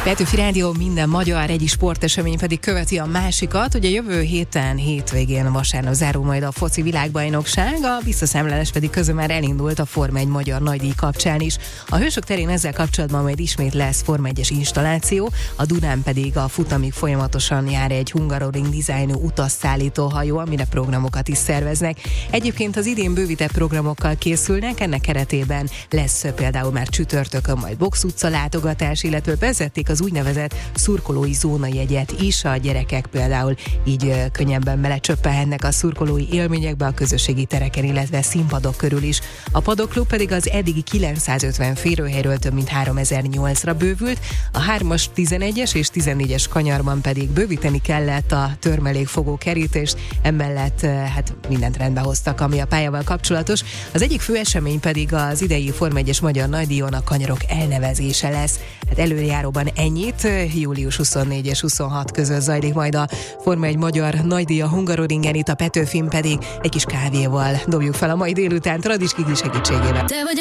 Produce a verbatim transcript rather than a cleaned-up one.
Petőfi Rádió, minden magyar, egy sportesemény pedig követi a másikat. Ugye jövő héten, hétvégén, vasárnap zárul majd a foci világbajnokság, a visszaszámlálás pedig közben már elindult a Forma egy magyar nagydíj kapcsán is. A Hősök terén ezzel kapcsolatban majd ismét lesz Forma egyes installáció, a Dunán pedig a futamig folyamatosan jár egy Hungaroring dizájnú utasszállító hajó, amire programokat is szerveznek. Egyébként az idén bővített programokkal készülnek, ennek keretében lesz például már csütörtökön majd Box utca látogatás, illetve vezették az úgynevezett szurkolói zónajegyet is, a gyerekek például így könnyebben belecsöppelhetnek a szurkolói élményekbe a közösségi tereken, illetve színpadok körül is. A padokklub pedig az eddigi kilencszázötven férőhelyről több mint háromezer-nyolcra bővült, a hármas, tizenegyes és tizennégyes kanyarban pedig bővíteni kellett a törmelékfogó kerítést, emellett hát mindent rendbe hoztak, ami a pályával kapcsolatos. Az egyik fő esemény pedig az idei Forma egyes magyar nagydíjon a kanyarok elnevezése lesz. Hát előjáróban ennyit, július huszonnégy és huszonhat között zajlik majd a Forma egy magyar nagydíj a Hungaroringen, itt a Petőfin pedig egy kis kávéval dobjuk fel a mai délután Tradis Kiki segítségével.